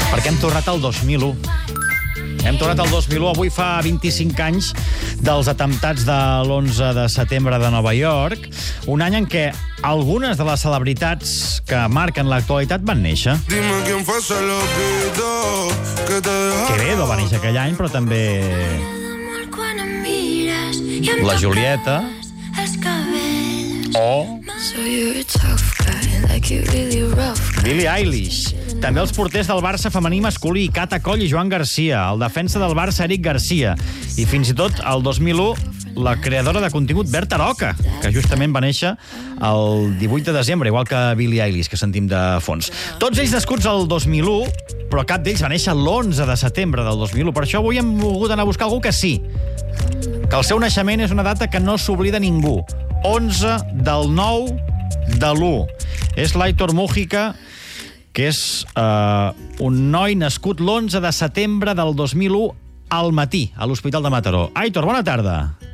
perquè hem tornat al 2001. Hem tornat al 2001, avui fa 25 anys dels atemptats de l'11 de setembre de Nova York, un any en què algunes de les celebritats que marquen l'actualitat van néixer. Quevedo va néixer aquell any, però també la Julieta o Billie Eilish. També els porters del Barça femení masculí, Cata Coll i Joan Garcia, el defensa del Barça, Eric Garcia, i fins i tot el 2001 la creadora de contingut Berta Roca, que justament va néixer el 18 de desembre, igual que Billie Eilish, que sentim de fons. Tots ells nascuts el 2001, però cap d'ells va néixer l'11 de setembre del 2001. Per això avui hem volgut anar a buscar algú que sí, que el seu naixement és una data que no s'oblida ningú. 11 del 9 de l'1. És l'Aitor Mújica, que és un noi nascut l'11 de setembre del 2001 al matí, a l'Hospital de Mataró. Aitor, bona tarda.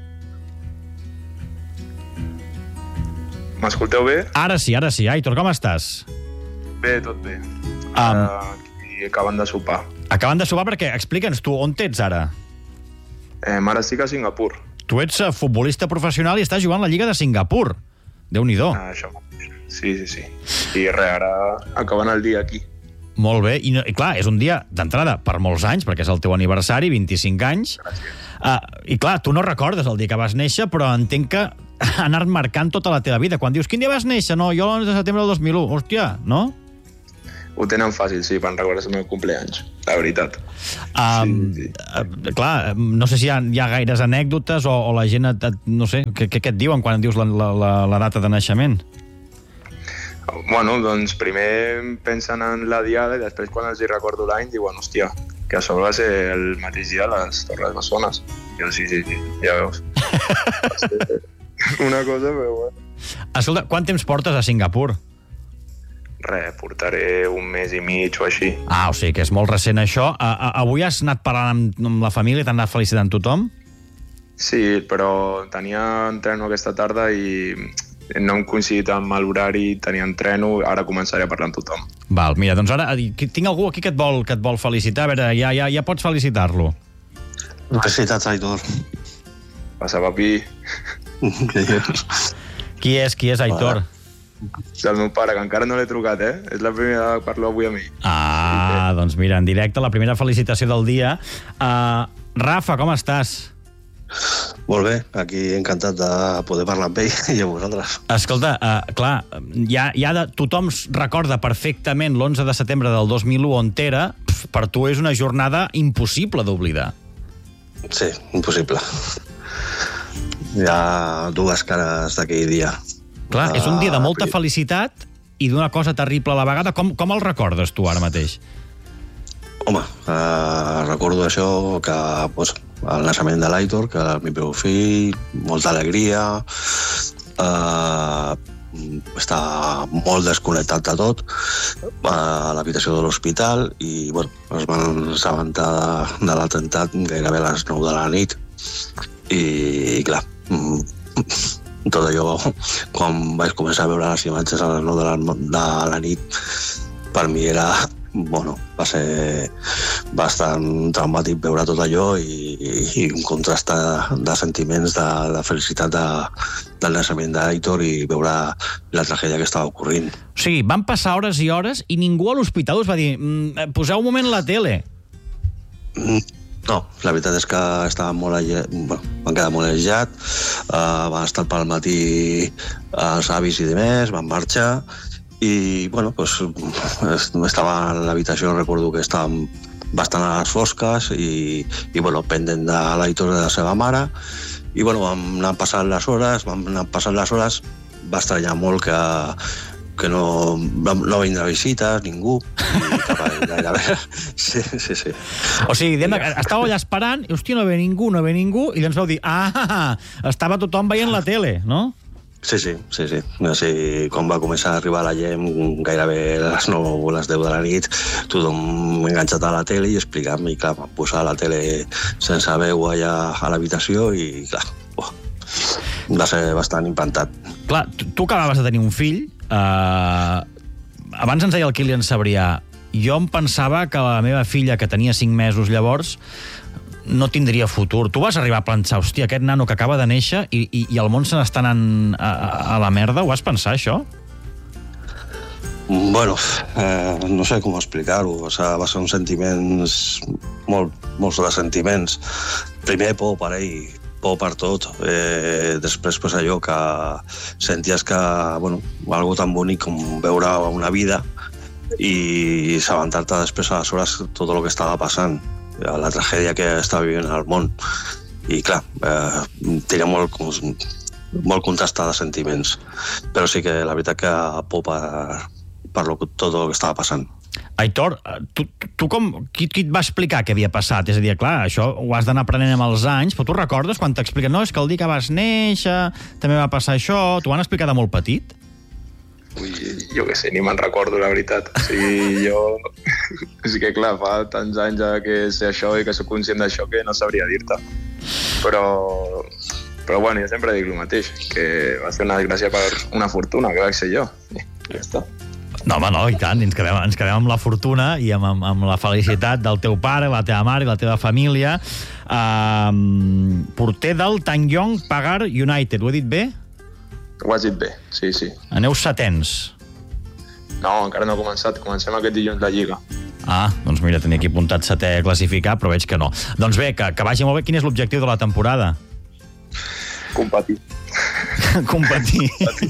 M'escolteu bé? Ara sí. Aitor, com estàs? Bé, tot bé. Aquí acabant de sopar. Acabant de sopar perquè, explica'ns tu, on ets ara? Ara estic a Singapur. Tu ets futbolista professional i estàs jugant a la Lliga de Singapur. Déu-n'hi-do. Això. Sí. I res, ara acabant el dia aquí. Molt bé. I clar, és un dia d'entrada per molts anys, perquè és el teu aniversari, 25 anys. I clar, tu no recordes el dia que vas néixer, però entenc que ha anat marcant tota la teva vida. Quan dius, quin dia vas néixer? No, jo l'11 de setembre del 2001. Hòstia, no? Ho tenen fàcil, sí, quan recordes el meu compleanys, la veritat. Sí. Clar, no sé si hi ha gaires anècdotes o la gent, no sé, què et diuen quan dius la data de naixement? Bueno, doncs primer pensen en la diada i després quan els hi recordo l'any diuen, hòstia, que a sobre va ser el mateix dia a les Torres Bessones. Jo sí, ja veus. Una cosa, però bueno. Escolta, quant temps portes a Singapur? Portaré un mes i mig o així. O sigui que és molt recent això. Avui has anat parlant amb la família, t'han anat felicitant tothom? Sí, però tenia entreno aquesta tarda i no hem coincidit amb l'horari, tenia entreno, ara començaré a parlar amb tothom. Val, mira, doncs ara tinc algú aquí que et vol felicitar. A veure, ja pots felicitar-lo. Felicitats, Aitor. Passa, papi. Qui és, Aitor? És el meu pare, que encara no l'he trucat, És la primera vegada que parlo avui a mi. Doncs mira, en directe, la primera felicitació del dia. Rafa, com estàs? Molt bé, aquí encantat de poder parlar amb ell i amb vosaltres. Escolta, clar, tothom recorda perfectament l'11 de setembre del 2001 on era, per tu és una jornada impossible d'oblidar. Sí, impossible. Hi ha dues cares d'aquell dia. Clar, és un dia de molta felicitat i d'una cosa terrible a la vegada. Com el recordes tu ara mateix? Home, recordo això, que el naixement de l'Aitor, que era el meu fill, molta alegria, està molt desconnectat de tot, a l'habitació de l'hospital, i es van assabentar de l'atemptat gairebé a les 9 de la nit. I clar, tot allò, quan vaig començar a veure les imatges a les 9 de la nit, per mi va ser bastant traumàtic veure tot allò i un contrast de sentiments de felicitat del naixement d'Aitor i veure la tragèdia que estava ocorrent. O sigui, van passar hores i hores i ningú a l'hospital us va dir poseu un moment la tele. No, la veritat és que estaven van quedar molt aïllats, van estar pel matí els avis i demés, van marxar i, estava a l'habitació, recordo que estàvem bastant a les fosques i pendent de l'Aitor de la seva mare i, vam anar passant les hores, va estranyar molt que no vindrà visites, ningú. Sí. O sigui, estàveu allà esperant i, hòstia, no ve ningú, i llavors vau dir, estava tothom veient la tele, no? Sí. Així, quan va començar a arribar la gent, gairebé a les 9 o les 10 de la nit, tothom enganxat a la tele i explicant-me, i clar, vam posar la tele sense veu allà a l'habitació i, clar, va ser bastant implantat. Clar, tu acabaves de tenir un fill, abans ens deia el Kilian Sabrià, jo em pensava que la meva filla, que tenia 5 mesos llavors, no tindria futur. Tu vas arribar a pensar, hòstia, aquest nano que acaba de néixer i el món se n'està anant a la merda? Ho vas pensar, això? Bueno, no sé com explicar-ho. O sigui, va ser uns sentiments, molts de sentiments. Primer, por per ell, por per tot. Després, pues, allò que senties que, bueno, algo tan bonic com veure una vida i assabentar-te després a les hores tot el que estava passant, la tragèdia que estava vivint al món. I, clar, tenia molt contrastada de sentiments. Però sí que la veritat que por per tot el que estava passant. Aitor, tu qui et va explicar què havia passat? És a dir, clar, això ho has d'anar aprenent amb els anys, però tu recordes quan t'expliquen, no, és que el dia que vas néixer també va passar això, t'ho han explicat de molt petit? Ui, jo què sé, ni me'n recordo, la veritat. O sigui, jo... És que, clar, fa tants anys que sé això i que soc conscient d'això que no sabria dir-te. Però bueno, jo sempre dic el mateix, que va ser una desgràcia per una fortuna, que vaig ser jo. I ja està. No, home, no, i tant, ens quedem amb la fortuna i amb la felicitat del teu pare, la teva mare i la teva família. Porter del Tanjong Pagar United, ho he dit bé? Ho has dit bé, sí, sí. Aneu setens. No, encara no ha començat, comencem aquest dilluns la Lliga. Doncs mira, tenia aquí apuntat setè classificat, però veig que no. Doncs bé, que vagi molt bé. Quin és l'objectiu de la temporada? Competir. Competir.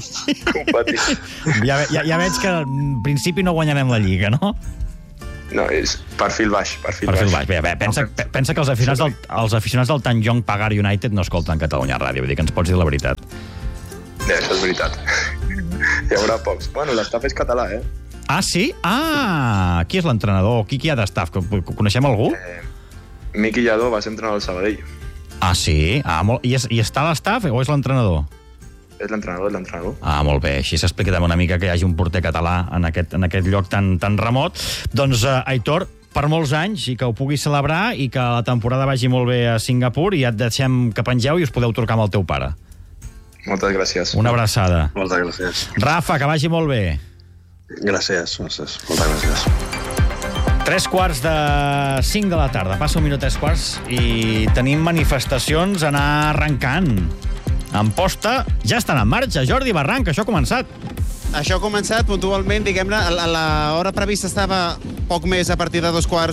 Ja veig que en principi no guanyarem la Lliga, no? No, és perfil baix. Perfil baix. Bé, pensa que els aficionats del Tanjong Pagar United no escolten Catalunya Ràdio, vull dir que ens pots dir la veritat. Això és veritat. Hi haurà pocs. Bueno, l'estaf és català, eh? Ah, sí? Qui és l'entrenador? Qui hi ha d'estaf? Coneixem algú? Miqui Lladó va ser entrenador del Sabadell. Ah, sí? I està a l'estaf o és l'entrenador? És l'entrenador. Molt bé. Així s'explica també una mica que hi hagi un porter català en aquest lloc tan remot. Doncs, Aitor, per molts anys i que ho puguis celebrar i que la temporada vagi molt bé a Singapur i ja et deixem que pengeu i us podeu trucar amb el teu pare. Moltes gràcies. Una abraçada. Moltes gràcies. Rafa, que vagi molt bé. Gràcies. Moltes gràcies. 3:45 de la tarda. Passa un minut 3:15 i tenim manifestacions a anar arrencant. Amposta ja estan en marxa. Jordi Barranc, això ha començat. Això ha començat puntualment, diguem-ne, l'hora prevista estava poc més a partir de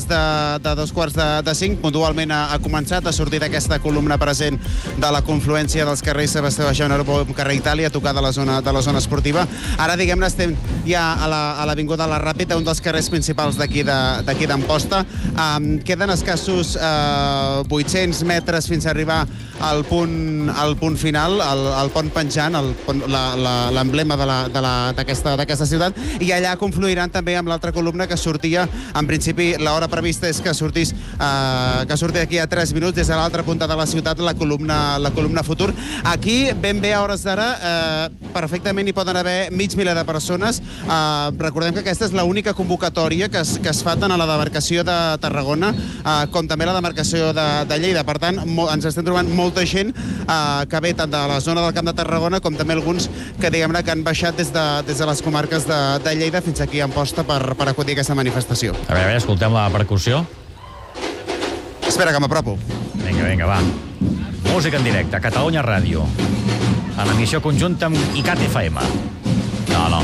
4:45, puntualment ha començat, ha sortit aquesta columna present de la confluència dels carrers Sebastià Bajau, carrer Itàlia, tocada de la zona esportiva. Ara, diguem-ne, estem ja a l'avinguda La Ràpita, un dels carrers principals d'aquí d'Amposta. Queden escassos 800 metres fins a arribar al punt final, al pont penjant, l'emblema d'aquesta ciutat, i allà confluiran també amb l'altra columna que sortia, en principi l'hora prevista és que sortís d'aquí a 3 minuts des de l'altra punta de la ciutat la columna Futur. Aquí, ben bé a hores d'ara, perfectament hi poden haver mig miler de persones. Recordem que aquesta és l'única convocatòria que es fa tant a la demarcació de Tarragona com també a la demarcació de Lleida. Per tant, ens estem trobant molta gent que ve tant de la zona del Camp de Tarragona com també alguns que, diguem-ne, que han baixat des de les comarques de Lleida fins aquí a Amposta per acudir a aquesta manifestació. A veure, escoltem la percussió. Espera, que m'apropo. Vinga, va. Música en directe, a Catalunya Ràdio. En emissió conjunta amb ICAT FM. No.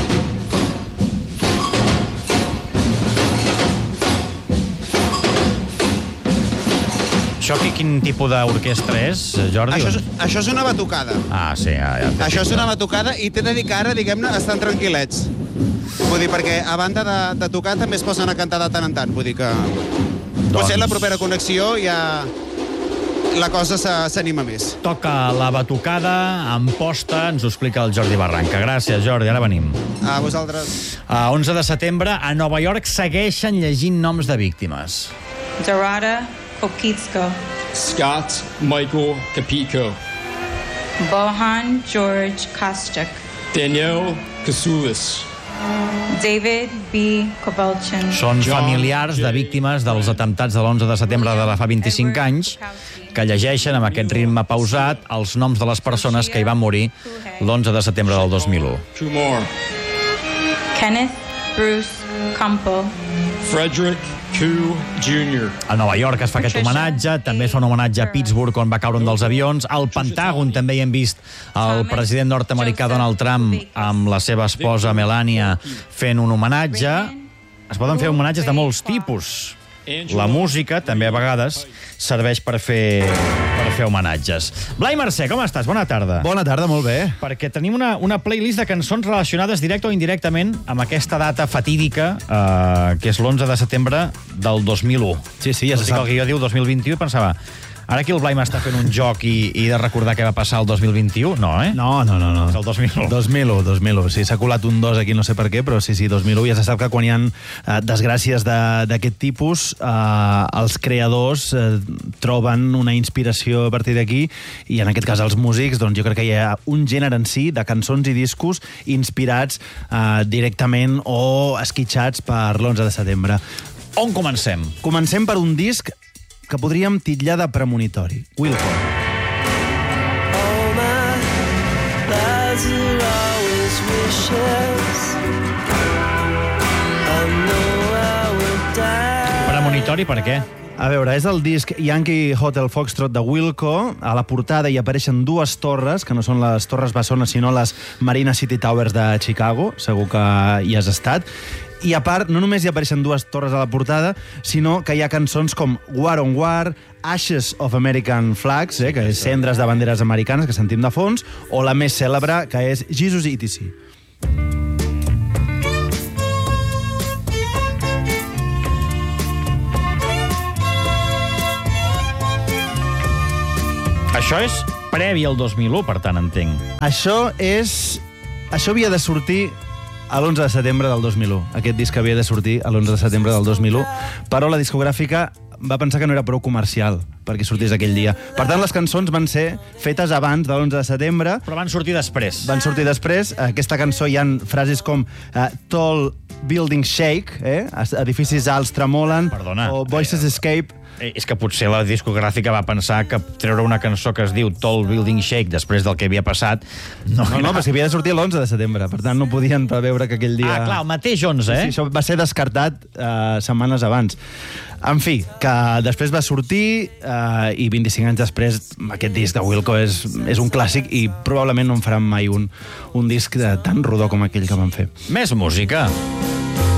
Això quin tipus d'orquestra és, Jordi? Això és una batucada. Sí. Això és una batucada i t'he de dir que ara, diguem-ne, estan tranquil·lets. Vull dir, perquè a banda de tocar també es posen a cantar de tant en tant. Vull dir que potser la propera connexió ja la cosa s'anima més. Toca la batucada, Amposta, ens ho explica el Jordi Barranca. Gràcies, Jordi, ara venim. A vosaltres. 11 de setembre, a Nova York segueixen llegint noms de víctimes. Dorada Kopitsko, Scott Michael Capito, Bohan George Kostek, Danielle Kasulis, David B. Kovalchin. Són familiars de víctimes dels atemptats de l'11 de setembre de fa 25 anys que llegeixen amb aquest ritme pausat els noms de les persones que hi van morir l'11 de setembre del 2001. Two more. Kenneth Bruce Campbell, Frederick Koo Jr. A Nova York es fa aquest homenatge, també es fa un homenatge a Pittsburgh on va caure un dels avions. Al Pentàgon també hi hem vist el president nord-americà Donald Trump amb la seva esposa Melania fent un homenatge. Es poden fer homenatges de molts tipus. La música, també a vegades, serveix per fer homenatges. Blai Mercè, com estàs? Bona tarda. Bona tarda, molt bé. Perquè tenim una playlist de cançons relacionades directe o indirectament amb aquesta data fatídica, que és l'11 de setembre del 2001. Sí, ja se sap. El guió diu 2021 i pensava... Ara aquí el Blai m'està fent un joc i de recordar què va passar el 2021? No, eh? No. És el 2001. 2001. Sí, s'ha colat un 2 aquí, no sé per què, però sí, 2001. Ja se sap que quan hi ha desgràcies d'aquest tipus, els creadors troben una inspiració a partir d'aquí, i en aquest cas els músics, doncs jo crec que hi ha un gènere en si de cançons i discos inspirats directament o esquitxats per l'11 de setembre. On comencem? Comencem per un disc que podríem titllar de premonitori. Wilco. Premonitori per què? A veure, és el disc Yankee Hotel Foxtrot de Wilco. A la portada hi apareixen dues torres, que no són les Torres Bessones, sinó les Marina City Towers de Chicago. Segur que hi has estat. I a part, no només hi apareixen dues torres a la portada, sinó que hi ha cançons com War on War, Ashes of American Flags, que és cendres de banderes americanes, que sentim de fons, o la més cèlebre, que és Jesus ETC. Això és previ al 2001, per tant, entenc. Això havia de sortir a l'11 de setembre del 2001. Aquest disc havia de sortir a l'11 de setembre del 2001, però la discogràfica va pensar que no era prou comercial perquè sortís aquell dia. Per tant, les cançons van ser fetes abans de l'11 de setembre. Però van sortir després. Van sortir després. Aquesta cançó hi ha frases com Tall Buildings Shake, edificis alts tremolen, o Voices Escape. És que potser la discogràfica va pensar que treure una cançó que es diu Tall Building Shake després del que havia passat... No, però si havia de sortir l'11 de setembre, per tant no podien preveure que aquell dia... Ah, clar, el mateix 11, eh? Sí, això va ser descartat setmanes abans. En fi, que després va sortir i 25 anys després aquest disc de Wilco és un clàssic i probablement no en faran mai un disc tan rodó com aquell que van fer. Més música.